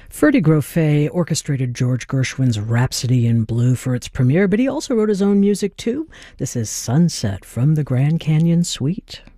Ferdy Grofé orchestrated George Gershwin's Rhapsody in Blue for its premiere, but he also wrote his own music too. This is Sunset from the Grand Canyon Suite.